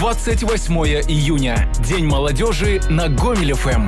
28 июня. День молодежи на Гомель ФМ.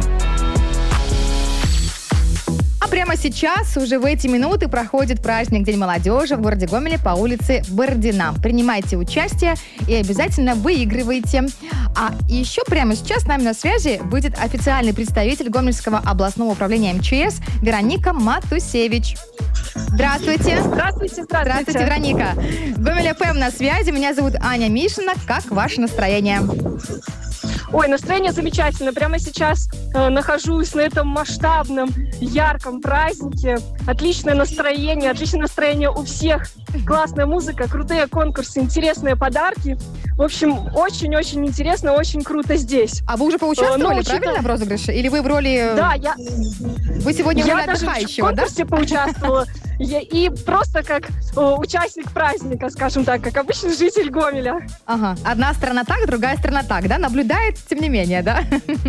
А прямо сейчас, уже в эти минуты, проходит праздник День молодежи в городе Гомеле по улице Бородина. Принимайте участие и обязательно выигрывайте. А еще прямо сейчас с нами на связи будет официальный представитель Гомельского областного управления МЧС Вероника Матусевич. Здравствуйте. Здравствуйте. Здравствуйте, Вероника. Гомель ФМ на связи. Меня зовут Аня Мишина. Как ваше настроение? Ой, настроение замечательно. Прямо сейчас нахожусь на этом масштабном, ярком празднике. Отличное настроение у всех. Классная музыка, крутые конкурсы, интересные подарки. В общем, очень-очень интересно, очень круто здесь. А вы уже поучаствовали, правильно, в розыгрыше? Или вы в роли... Да, Вы сегодня в роли даже отдыхающего, в конкурсе поучаствовала. И просто как участник праздника, скажем так, как обычный житель Гомеля. Ага. Одна сторона так, другая сторона так, да? Наблюдает, тем не менее, да?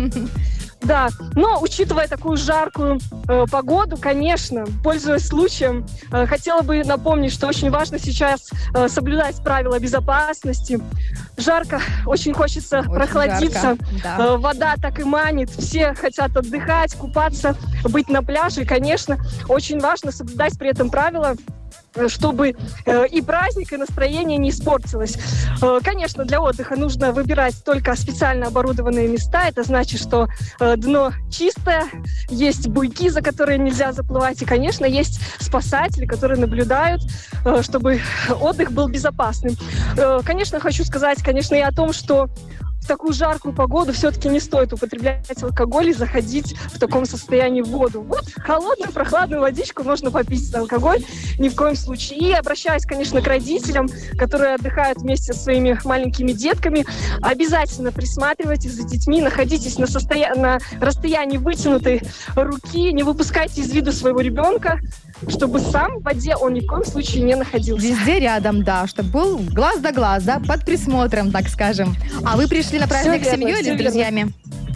Да, но учитывая такую жаркую погоду, конечно, пользуясь случаем, хотела бы напомнить, что очень важно сейчас соблюдать правила безопасности. Жарко, очень хочется прохладиться. Да. Вода так и манит, все хотят отдыхать, купаться, быть на пляже. И, конечно, очень важно соблюдать при этом правила, чтобы и праздник, и настроение не испортилось. Конечно, для отдыха нужно выбирать только специально оборудованные места. Это значит, что дно чистое, есть буйки, за которые нельзя заплывать, и, конечно, есть спасатели, которые наблюдают, чтобы отдых был безопасным. Конечно, хочу сказать, конечно, и о том, что в такую жаркую погоду все-таки не стоит употреблять алкоголь и заходить в таком состоянии в воду. Вот холодную, прохладную водичку можно попить, алкоголь ни в коем случае. И обращаясь, конечно, к родителям, которые отдыхают вместе со своими маленькими детками, обязательно присматривайтесь за детьми, находитесь на расстоянии вытянутой руки, не выпускайте из виду своего ребенка, чтобы сам в воде он ни в коем случае не находился. Везде рядом, да, чтобы был глаз да глаз, да, под присмотром, так скажем. А вы пришли на праздник с семьей или с друзьями?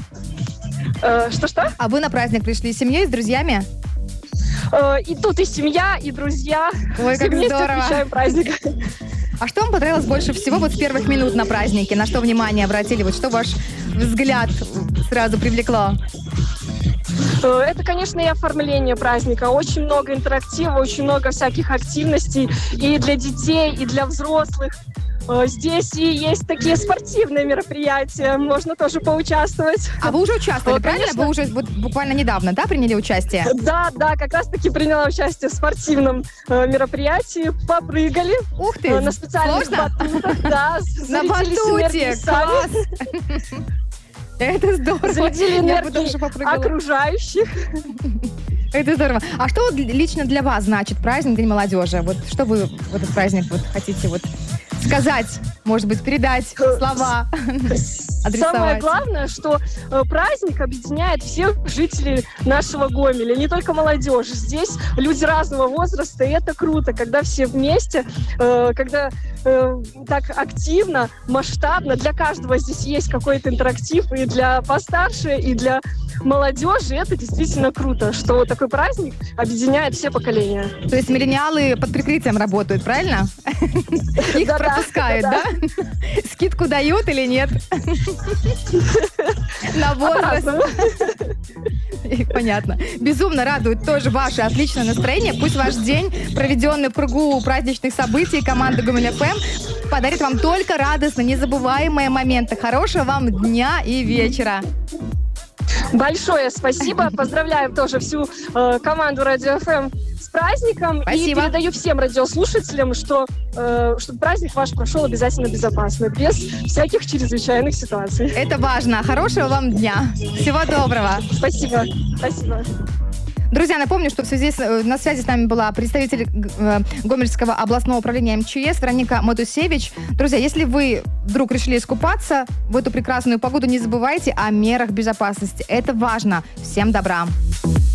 Что-что? А вы на праздник пришли с семьей, с друзьями? И тут и семья, и друзья. Ой, как здорово. Отмечаем праздник. А что вам понравилось больше всего вот с первых минут на празднике? На что внимание обратили? Вот что ваш взгляд сразу привлекло? Это, конечно, и оформление праздника. Очень много интерактива, очень много всяких активностей и для детей, и для взрослых. Здесь и есть такие спортивные мероприятия, можно тоже поучаствовать. А вы уже участвовали, правильно? Конечно. Вы уже вот буквально недавно, да, приняли участие? Да, как раз-таки приняла участие в спортивном мероприятии, попрыгали. Ух ты, на специальных батутах. Да, на батуте, класс! Это здорово. Зарядили энергией окружающих. Это здорово. А что вот лично для вас значит праздник День молодежи? Вот что вы в этот праздник вот хотите вот сказать, может быть, передать слова, адресовать? Самое главное, что праздник объединяет всех жителей нашего Гомеля, не только молодежь. Здесь люди разного возраста, и это круто, когда все вместе, когда так активно, масштабно. Для каждого здесь есть какой-то интерактив, и для постарше, и для молодежи. Это действительно круто, что такой праздник объединяет все поколения. То есть миллениалы под прикрытием работают, правильно? Их пропускают, да? Скидку дают или нет? На возраст. Понятно. Безумно радует тоже ваше отличное настроение. Пусть ваш день, проведенный в кругу праздничных событий команды Гомель ФМ, подарит вам только радостные, незабываемые моменты. Хорошего вам дня и вечера. Большое спасибо. Поздравляем тоже всю команду Радио ФМ с праздником. Спасибо. И передаю всем радиослушателям, что чтобы праздник ваш прошел обязательно безопасно, без всяких чрезвычайных ситуаций. Это важно. Хорошего вам дня. Всего доброго. Спасибо. Спасибо. Друзья, напомню, что на связи с нами была представитель Гомельского областного управления МЧС Вероника Матусевич. Друзья, если вы вдруг решили искупаться в эту прекрасную погоду, не забывайте о мерах безопасности. Это важно. Всем добра.